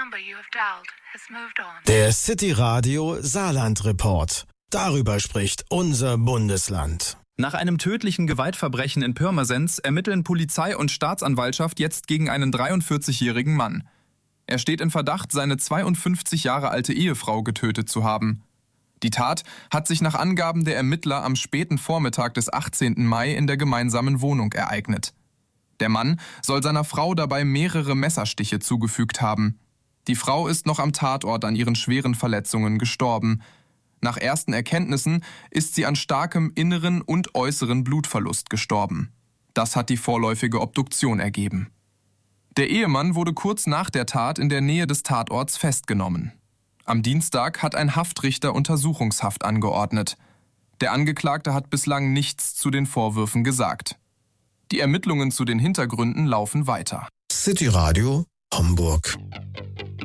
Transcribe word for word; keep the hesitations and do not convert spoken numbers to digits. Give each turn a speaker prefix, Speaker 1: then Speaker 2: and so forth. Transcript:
Speaker 1: number you have dialed has moved on.
Speaker 2: Der City Radio Saarland Report. Darüber spricht unser Bundesland.
Speaker 3: Nach einem tödlichen Gewaltverbrechen in Pirmasens ermitteln Polizei und Staatsanwaltschaft jetzt gegen einen dreiundvierzigjährigen Mann. Er steht in Verdacht, seine zweiundfünfzig Jahre alte Ehefrau getötet zu haben. Die Tat hat sich nach Angaben der Ermittler am späten Vormittag des achtzehnten Mai in der gemeinsamen Wohnung ereignet. Der Mann soll seiner Frau dabei mehrere Messerstiche zugefügt haben. Die Frau ist noch am Tatort an ihren schweren Verletzungen gestorben. Nach ersten Erkenntnissen ist sie an starkem inneren und äußeren Blutverlust gestorben. Das hat die vorläufige Obduktion ergeben. Der Ehemann wurde kurz nach der Tat in der Nähe des Tatorts festgenommen. Am Dienstag hat ein Haftrichter Untersuchungshaft angeordnet. Der Angeklagte hat bislang nichts zu den Vorwürfen gesagt. Die Ermittlungen zu den Hintergründen laufen weiter.
Speaker 2: City Radio Homburg.